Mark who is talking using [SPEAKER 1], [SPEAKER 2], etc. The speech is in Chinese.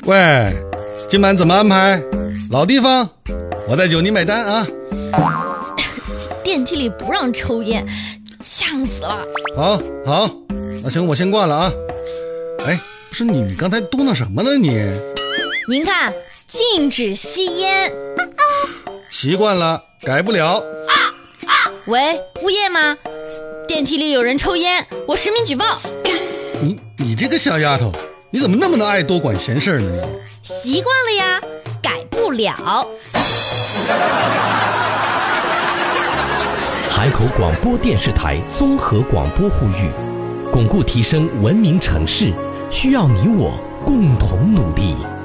[SPEAKER 1] 喂，今晚怎么安排？老地方，我带酒你买单啊。
[SPEAKER 2] 电梯里不让抽烟，呛死了。
[SPEAKER 1] 好，那行我先挂了啊。哎，不是你刚才嘟囔什么呢你？
[SPEAKER 2] 您看，禁止吸烟。
[SPEAKER 1] 习惯了，改不了。
[SPEAKER 2] 喂，物业吗？电梯里有人抽烟，我实名举报。
[SPEAKER 1] 你这个小丫头，你怎么那么的爱多管闲事呢你？
[SPEAKER 2] 习惯了呀，改不了。
[SPEAKER 3] 海口广播电视台综合广播呼吁，巩固提升文明城市，需要你我共同努力。